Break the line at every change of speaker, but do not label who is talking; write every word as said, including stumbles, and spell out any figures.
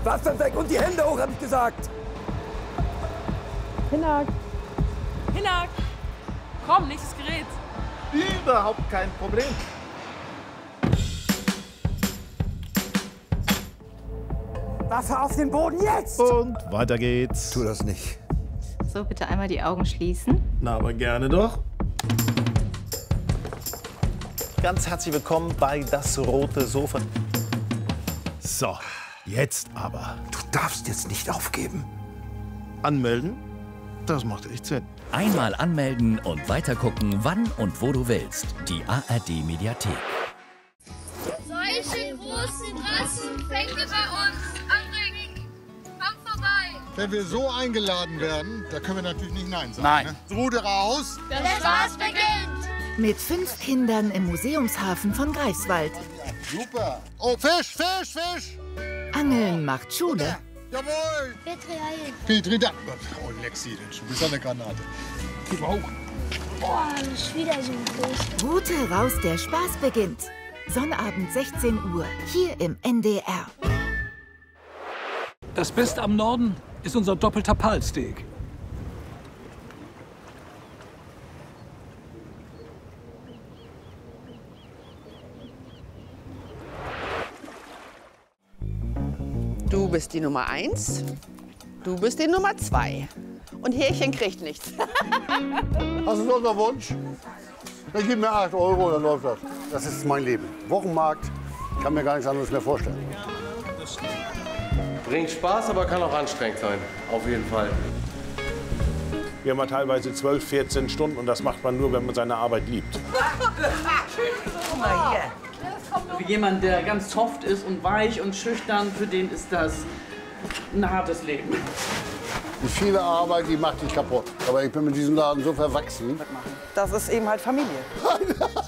Waffen weg und die Hände hoch, hab ich gesagt.
Hinak.
Hinak! Komm, nächstes Gerät.
Überhaupt kein Problem.
Waffe auf den Boden jetzt!
Und weiter geht's.
Tu das nicht.
So, bitte einmal die Augen schließen.
Na, aber gerne doch.
Ganz herzlich willkommen bei Das Rote Sofa.
So, jetzt aber.
Du darfst jetzt nicht aufgeben.
Anmelden? Das macht echt Sinn.
Einmal anmelden und weitergucken, wann und wo du willst. Die A R D-Mediathek.
Solche großen Rassen fängt ihr bei uns. André, komm vorbei.
Wenn wir so eingeladen werden, da können wir natürlich nicht Nein sagen.
Nein.
Ne? Ruder raus.
Der Spaß beginnt.
Mit fünf Kindern im Museumshafen von Greifswald.
Super. Oh, Fisch, Fisch, Fisch.
Angeln macht Schule.
Jawohl.
Petri
Petri Damm. Oh, Lexi, du bist eine Granate. Gib auch.
Boah, das ist wieder so groß.
Route raus, der Spaß beginnt. Sonnabend sechzehn Uhr, hier im N D R.
Das Beste am Norden ist unser doppelter Palsteak.
Du bist die Nummer eins, du bist die Nummer zwei. Und Härchen kriegt nichts.
Hast du noch einen Wunsch? Dann gib mir acht Euro, dann läuft das.
Das ist mein Leben. Wochenmarkt. Ich kann mir gar nichts anderes mehr vorstellen.
Bringt Spaß, aber kann auch anstrengend sein. Auf jeden Fall.
Wir haben ja teilweise zwölf, vierzehn Stunden und das macht man nur, wenn man seine Arbeit liebt.
Guck mal hier.
Für jemanden, der ganz soft ist und weich und schüchtern, für den ist das ein hartes Leben.
Die viele Arbeit, die macht dich kaputt. Aber ich bin mit diesem Laden so verwachsen.
Das ist eben halt Familie.